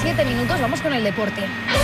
7 minutos, vamos con el deporte.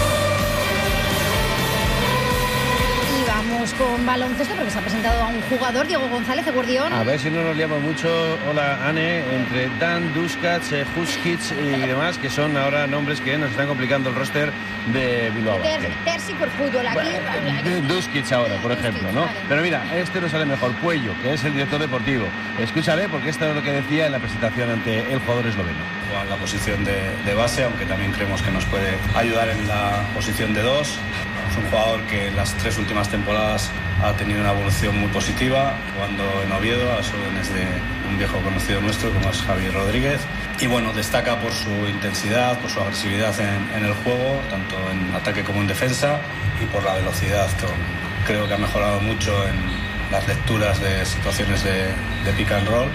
Vamos con baloncesto porque se ha presentado a un jugador, Diego González, Eguardión. A ver si no nos liamos mucho. Hola, Ane, entre Dan, Duskac, Huskic y demás, que son ahora nombres que nos están complicando el roster de Bilbao. Terzi por fútbol aquí. Bueno, Duskic ahora, por ejemplo, ¿no? Vale. Pero mira, este nos sale mejor. Puello, que es el director deportivo. Escúchale, porque esto es lo que decía en la presentación ante el jugador esloveno. Juega en la posición de base, aunque también creemos que nos puede ayudar en la posición de 2. Es un jugador que en las 3 últimas temporadas ha tenido una evolución muy positiva, jugando en Oviedo a las órdenes de un viejo conocido nuestro como es Javi Rodríguez. Y bueno, destaca por su intensidad, por su agresividad en el juego, tanto en ataque como en defensa, y por la velocidad. Creo que ha mejorado mucho en las lecturas de situaciones de pick and roll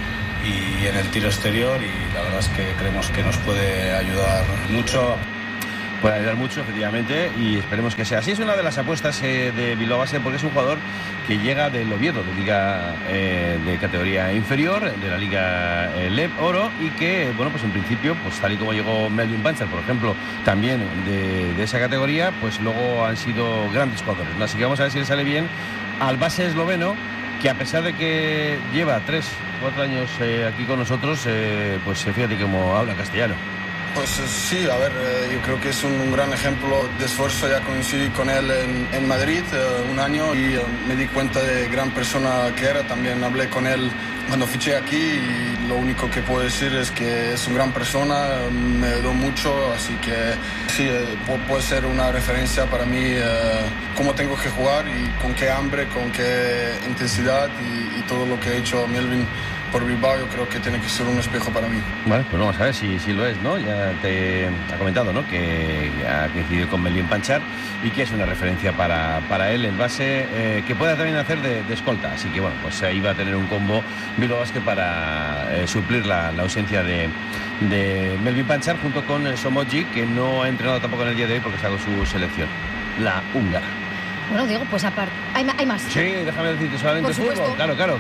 y en el tiro exterior, y la verdad es que creemos que nos puede ayudar mucho. Puede ayudar mucho, efectivamente, y esperemos que sea así. Es una de las apuestas de Bilbao Basket, porque es un jugador que llega del Oviedo, de liga de categoría inferior, de la liga LEP Oro, y que, bueno, pues en principio, pues tal y como llegó Melvin Panchar, por ejemplo, también de esa categoría, pues luego han sido grandes jugadores, ¿no? Así que vamos a ver si le sale bien al base esloveno, que a pesar de que lleva 3-4 años aquí con nosotros, pues fíjate cómo habla castellano. Pues sí, a ver, yo creo que es un gran ejemplo de esfuerzo. Ya coincidí con él en Madrid un año y me di cuenta de gran persona que era. También hablé con él cuando fiché aquí y lo único que puedo decir es que es una gran persona, me ayudó mucho, así que sí, puede ser una referencia para mí cómo tengo que jugar y con qué hambre, con qué intensidad y todo lo que ha hecho Melvin por Bilbao. Yo creo que tiene que ser un espejo para mí. Vale, pues vamos a ver si lo es, ¿no? Ya te ha comentado, ¿no?, que ha coincidido con Melvin Panchar y que es una referencia para él en base, que pueda también hacer de escolta. Así que bueno, pues ahí va a tener un combo Bilbao Basket para suplir la ausencia de Melvin Panchar, junto con Somoji, que no ha entrenado tampoco en el día de hoy porque está con su selección, la húngara. Bueno, Diego, pues aparte, hay más. Sí, déjame decirte solamente fútbol. Claro,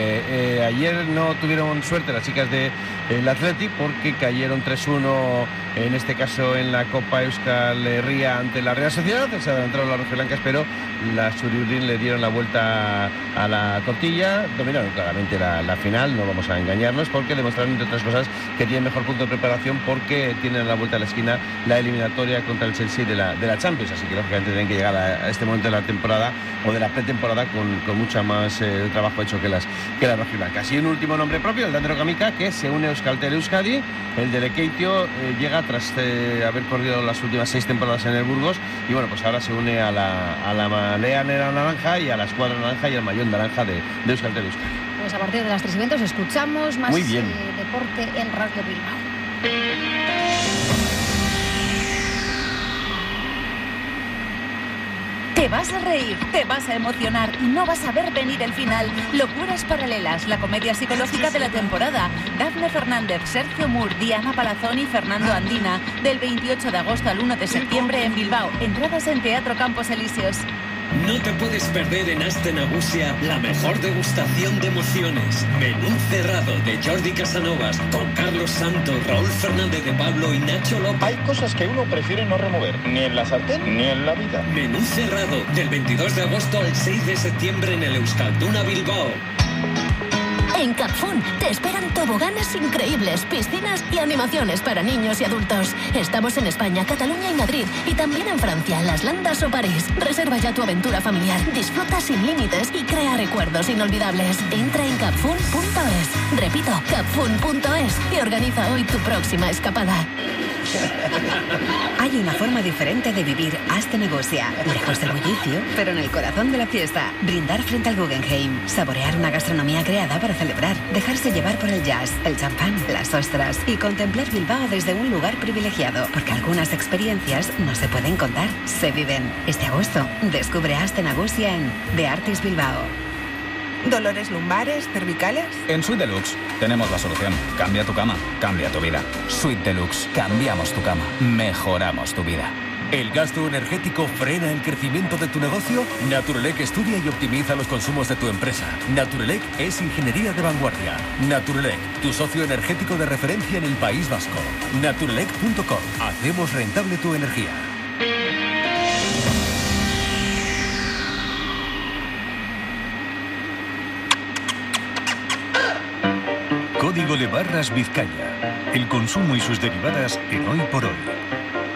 que ayer no tuvieron suerte las chicas del Athletic porque cayeron 3-1, en este caso en la Copa Euskal Herria ante la Real Sociedad. Se adelantaron las rojiblancas, pero las Uriurdin le dieron la vuelta a la tortilla, dominaron claramente la final, no vamos a engañarnos, porque demostraron, entre otras cosas, que tienen mejor punto de preparación porque tienen a la vuelta a la esquina la eliminatoria contra el Chelsea de la Champions, así que lógicamente tienen que llegar a este momento de la temporada o de la pretemporada con mucha más trabajo hecho que las rojiblancas. Y un último nombre propio, el de Andro Kamika, que se une a Euskaltel Euskadi. El de Lekeitio llega tras haber corrido las últimas 6 temporadas en el Burgos, y bueno, pues ahora se une a la Malea Nera Naranja y a la Escuadra Naranja y al Mayón Naranja de Euskaltel Euskadi. Pues a partir de las 3:20 escuchamos más deporte en Radio Bilbao. Te vas a reír, te vas a emocionar y no vas a ver venir el final. Locuras paralelas, la comedia psicológica de la temporada. Dafne Fernández, Sergio Moore, Diana Palazón y Fernando Andina. Del 28 de agosto al 1 de septiembre en Bilbao. Entradas en Teatro Campos Elíseos. No te puedes perder en Aste Nagusia la mejor degustación de emociones. Menú cerrado de Jordi Casanovas con Carlos Santos, Raúl Fernández de Pablo y Nacho López. Hay cosas que uno prefiere no remover, ni en la sartén ni en la vida. Menú cerrado del 22 de agosto al 6 de septiembre en el Euskalduna Bilbao. En Capfun te esperan toboganes increíbles, piscinas y animaciones para niños y adultos. Estamos en España, Cataluña y Madrid, y también en Francia, Las Landas o París. Reserva ya tu aventura familiar, disfruta sin límites y crea recuerdos inolvidables. Entra en capfun.es. Repito, capfun.es y organiza hoy tu próxima escapada. Hay una forma diferente de vivir Aste Negocia. Lejos del bullicio, pero en el corazón de la fiesta. Brindar frente al Guggenheim. Saborear una gastronomía creada para celebrar. Dejarse llevar por el jazz, el champán, las ostras. Y contemplar Bilbao desde un lugar privilegiado. Porque algunas experiencias no se pueden contar, se viven. Este agosto, descubre Aste Negocia en The Artist Bilbao. ¿Dolores lumbares, cervicales? En Suite Deluxe tenemos la solución. Cambia tu cama, cambia tu vida. Suite Deluxe. Cambiamos tu cama. Mejoramos tu vida. ¿El gasto energético frena el crecimiento de tu negocio? Naturelec estudia y optimiza los consumos de tu empresa. Naturelec es ingeniería de vanguardia. Naturelec, tu socio energético de referencia en el País Vasco. Naturelec.com. Hacemos rentable tu energía. Código de barras Vizcaya. El consumo y sus derivadas en Hoy por Hoy.